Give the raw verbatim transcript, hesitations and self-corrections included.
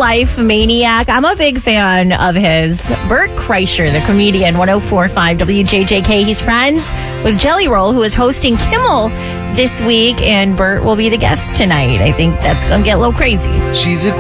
life maniac. I'm a big fan of his. Bert Kreischer, the comedian, one oh four point five W J J K. He's friends with Jelly Roll, who is hosting Kimmel this week, and Bert will be the guest tonight. I think that's going to get a little crazy. She's a